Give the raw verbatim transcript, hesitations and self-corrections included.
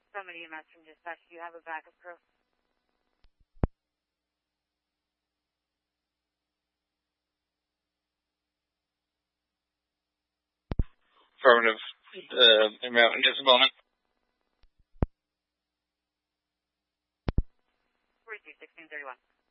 Summit E M S from dispatch. Do you have a backup crew? Affirmative. Uh, in route in just a moment. forty-two, sixteen thirty-one.